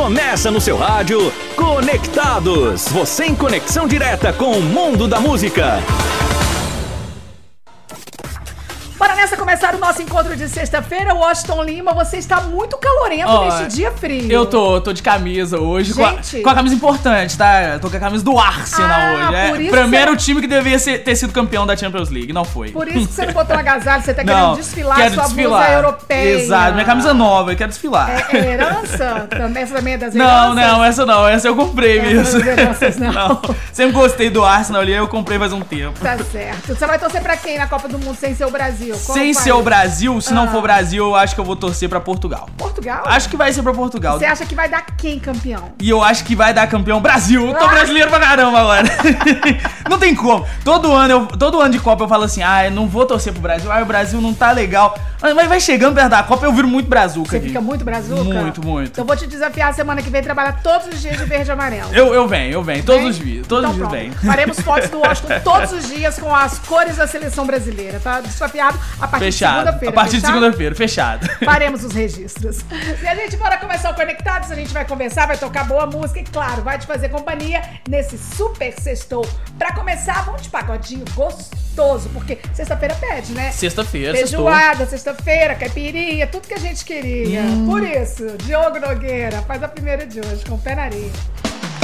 Começa no seu rádio, Conectados. Você em conexão direta com o mundo da música. Bora nessa começar o nosso encontro de sexta-feira. Washington Lima, você está muito calorento neste dia frio. Eu tô de camisa hoje, Gente. com a camisa importante, tá? Eu tô com a camisa do Arsenal hoje. Por isso primeiro time que devia ter sido campeão da Champions League, não foi. Por isso que você não botou um agasalho, você tá querendo desfilar quero sua desfilar. blusa europeia. Exato, minha camisa nova, eu quero desfilar. É herança? Também, essa também é das heranças? Não, essa eu comprei mesmo. Das heranças, não. Sempre gostei do Arsenal ali, eu comprei faz um tempo. Tá certo. Você vai torcer pra quem na Copa do Mundo sem ser o Brasil? Sem ser o Brasil, se não for Brasil, eu acho que eu vou torcer pra Portugal. Portugal? Acho que vai ser pra Portugal. Você acha que vai dar quem campeão? E eu acho que vai dar campeão Brasil. Eu tô brasileiro pra caramba agora. Não tem como. Todo ano de Copa eu falo assim, eu não vou torcer pro Brasil. O Brasil não tá legal. Mas vai chegando perto da Copa, eu viro muito brazuca. Você aqui. fica muito brazuca? Muito. Então eu vou te desafiar semana que vem trabalhar todos os dias de verde e amarelo. Eu venho. Todos os dias. Todos os dias pronto. venho. Faremos fotos do Washington todos os dias com as cores da seleção brasileira, tá? Desafiado a partir de segunda-feira. A partir de segunda-feira, fechado. Faremos os registros. E a gente bora começar o Conectados, a gente vai conversar, vai tocar boa música e, claro, vai te fazer companhia nesse super sextou. Pra começar, vamos de pagodinho gostoso, porque sexta-feira pede, né? Sexta-feira, feijoada, sexta-feira, caipirinha, tudo que a gente queria. Por isso, Diogo Nogueira, faz a primeira de hoje, com o pé na areia.